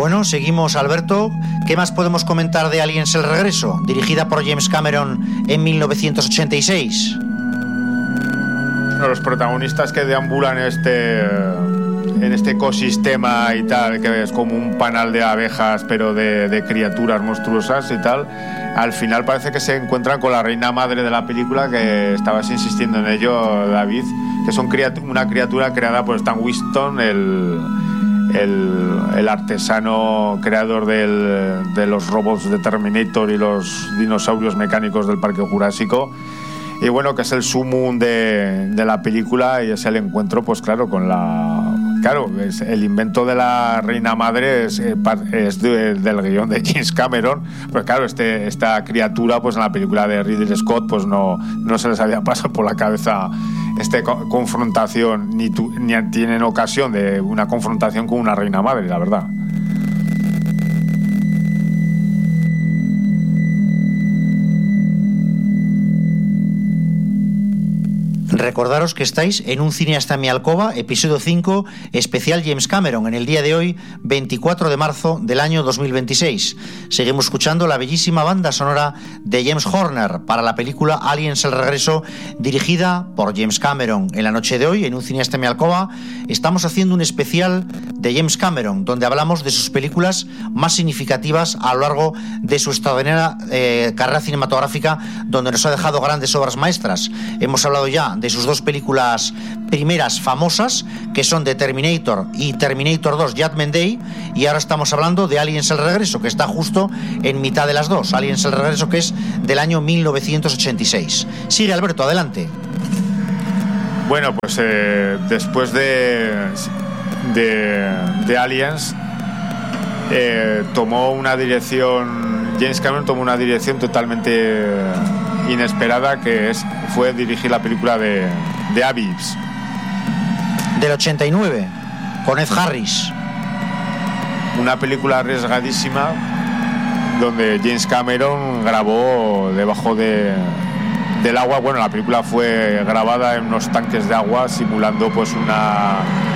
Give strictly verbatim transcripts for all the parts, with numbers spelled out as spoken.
Bueno, seguimos, Alberto. ¿Qué más podemos comentar de Aliens el regreso, dirigida por James Cameron en mil novecientos ochenta y seis? Bueno, los protagonistas que deambulan este, en este ecosistema y tal, que es como un panal de abejas, pero de, de criaturas monstruosas y tal, al final parece que se encuentran con la reina madre de la película, que estabas insistiendo en ello, David, que son criat- una criatura creada por Stan Winston, el... El, el artesano creador del, de los robots de Terminator y los dinosaurios mecánicos del Parque Jurásico, y bueno, que es el sumum de, de la película, y es el encuentro, pues claro, con la... Claro, es el invento de la reina madre es, es de, del guión de James Cameron, pues claro, este, esta criatura, pues en la película de Ridley Scott, pues no, no se les había pasado por la cabeza esta confrontación, ni, tu, ni tienen ocasión de una confrontación con una reina madre, la verdad. Recordaros que estáis en Un cine hasta mi alcoba, episodio cinco, especial James Cameron, en el día de hoy, veinticuatro de marzo del año dos mil veintiséis. Seguimos escuchando la bellísima banda sonora de James Horner para la película Aliens el regreso, dirigida por James Cameron. En la noche de hoy, en Un cine hasta mi alcoba, estamos haciendo un especial de James Cameron, donde hablamos de sus películas más significativas a lo largo de su extraordinaria eh, carrera cinematográfica, donde nos ha dejado grandes obras maestras. Hemos hablado ya de sus dos películas primeras famosas, que son de Terminator y Terminator dos Judgment Day, y ahora estamos hablando de Aliens el regreso, que está justo en mitad de las dos. Aliens el regreso, que es del año mil novecientos ochenta y seis. Sigue, Alberto, adelante. Bueno, pues eh, después de, de, de Aliens eh, tomó una dirección, James Cameron tomó una dirección totalmente inesperada, que es fue dirigir la película de, de Abyss del ochenta y nueve con Ed Harris, una película arriesgadísima donde James Cameron grabó debajo de, del agua. Bueno, la película fue grabada en unos tanques de agua simulando pues una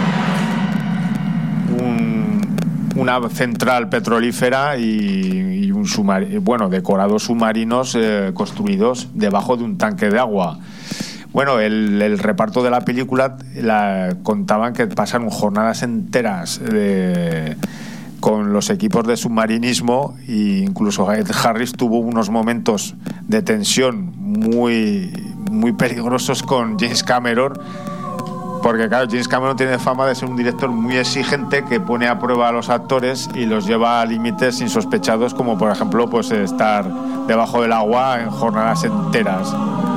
un, una central petrolífera y, y un submarino, bueno, decorados submarinos eh, construidos debajo de un tanque de agua. Bueno, el, el reparto de la película la, contaban que pasaron jornadas enteras de, con los equipos de submarinismo, e incluso Ed Harris tuvo unos momentos de tensión muy, muy peligrosos con James Cameron, porque claro, James Cameron tiene fama de ser un director muy exigente que pone a prueba a los actores y los lleva a límites insospechados, como por ejemplo pues estar debajo del agua en jornadas enteras.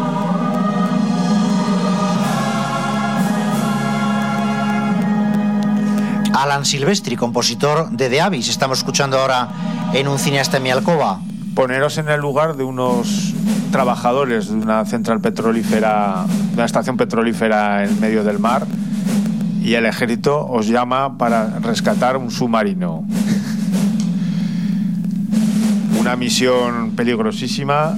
Alan Silvestri, compositor de The Abyss, estamos escuchando ahora en Un cineasta en mi alcoba. Poneros en el lugar de unos trabajadores de una central petrolífera, de una estación petrolífera en medio del mar, y el ejército os llama para rescatar un submarino. Una misión peligrosísima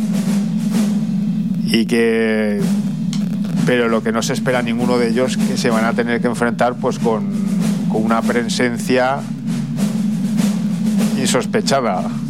y que, pero lo que no se espera ninguno de ellos, que se van a tener que enfrentar pues con, con una presencia insospechada.